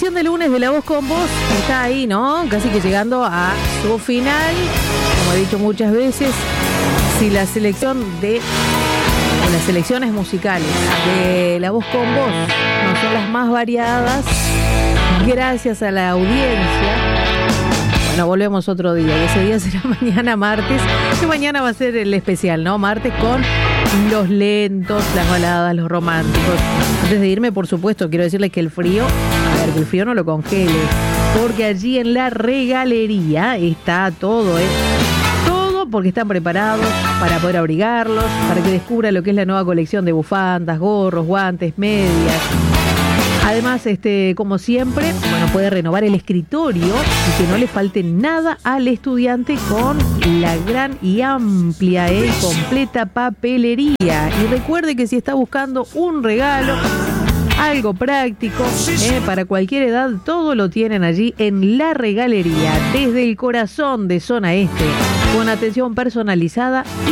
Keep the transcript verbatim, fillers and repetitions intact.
edición de lunes de La Voz con Vos está ahí, ¿no? Casi que llegando a su final. Como he dicho muchas veces, si la selección de, o las selecciones musicales de La Voz con Vos no son las más variadas, gracias a la audiencia, bueno, volvemos otro día y ese día será mañana martes, que mañana va a ser el especial, ¿no? Martes con los lentos, las baladas, los románticos. Antes de irme, por supuesto, quiero decirles que el frío, a ver, que el frío no lo congele, porque allí en la regalería está todo, ¿eh? Todo porque están preparados para poder abrigarlos, para que descubra lo que es la nueva colección de bufandas, gorros, guantes, medias. Además, este, como siempre, bueno, puede renovar el escritorio y que no le falte nada al estudiante con la gran y amplia y eh, completa papelería. Y recuerde que si está buscando un regalo, algo práctico, eh, para cualquier edad, todo lo tienen allí en la regalería, desde el corazón de Zona Este, con atención personalizada